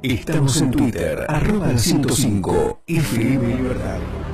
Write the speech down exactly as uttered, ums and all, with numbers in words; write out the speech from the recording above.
Estamos en Twitter, arroba ciento cinco F M Libertad.